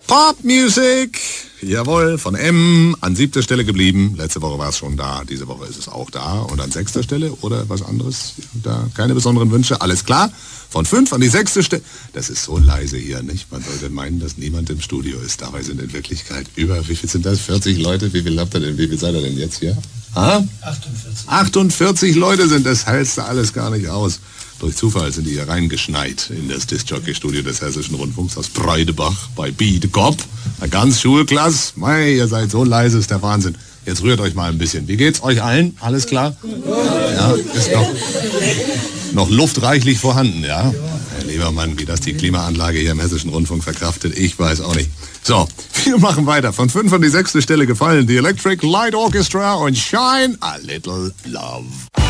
Popmusik, jawohl, von M an 7. Stelle geblieben. Letzte Woche war es schon da, diese Woche ist es auch da. Und an 6. Stelle oder was anderes? Da keine besonderen Wünsche, alles klar. Von 5 an die 6. Stelle. Das ist so leise hier, nicht? Man sollte meinen, dass niemand im Studio ist. Dabei sind in Wirklichkeit über, wie viel sind das? 40 Leute? Wie viel habt ihr denn? Wie viel seid ihr denn jetzt hier? 48. 48 Leute sind, das hältst du alles gar nicht aus. Durch Zufall sind die hier reingeschneit in das Disc-Jockey-Studio des Hessischen Rundfunks aus Breidebach bei Biedekopp. Eine ganz Schulklasse. Mei, ihr seid so leise, ist der Wahnsinn. Jetzt rührt euch mal ein bisschen. Wie geht's euch allen? Alles klar? Ja, ist noch Luft reichlich vorhanden, ja? Herr Liebermann, wie das die Klimaanlage hier im Hessischen Rundfunk verkraftet, ich weiß auch nicht. So, wir machen weiter. Von 5 an die 6. Stelle gefallen die Electric Light Orchestra und Shine a Little Love.